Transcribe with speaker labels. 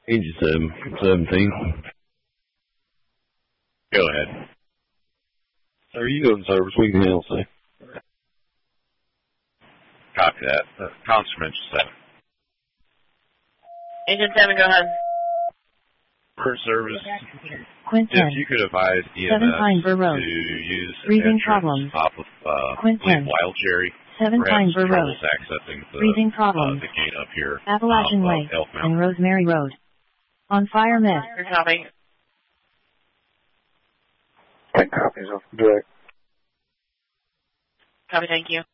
Speaker 1: Agent 17.
Speaker 2: Go ahead.
Speaker 1: Sir, you go to service. We can handle it.
Speaker 2: Copy that. Constable 7.
Speaker 3: Agent 7, go ahead.
Speaker 2: For service,
Speaker 4: Quint 10.
Speaker 2: if you could advise
Speaker 4: 7
Speaker 2: EMS
Speaker 4: Pineburg Road.
Speaker 2: to use
Speaker 4: Breathing
Speaker 2: entrance
Speaker 4: problems.
Speaker 2: off of
Speaker 4: Quint 10.
Speaker 2: Wild Cherry.
Speaker 4: 7
Speaker 2: We're having
Speaker 4: Pineburg
Speaker 2: troubles
Speaker 4: Road.
Speaker 2: accessing
Speaker 4: Breathing problems.
Speaker 2: the gate up here.
Speaker 4: Appalachian Way
Speaker 2: Elk
Speaker 4: and
Speaker 2: Mountain.
Speaker 4: Rosemary Road. On fire mist.
Speaker 3: You're copy.
Speaker 5: 10 copies of direct.
Speaker 3: Copy, thank you.